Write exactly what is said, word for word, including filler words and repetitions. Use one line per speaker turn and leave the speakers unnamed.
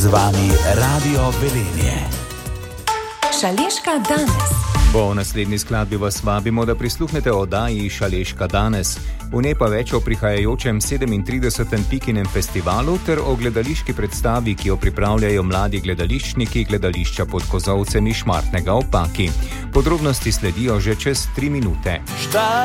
Z vami Radio Velenje.
Šaleška danes.
Po naslednji skladbi vas vabimo, da prisluhnete oddaji Šaleška danes. V njej pa več o prihajajočem sedemintridesetem Pikinem festivalu ter o gledališki predstavi, ki jo pripravljajo mladi gledališčniki gledališča pod Kozolcem iz Šmartnega ob Paki. Podrobnosti sledijo že čez tri minute.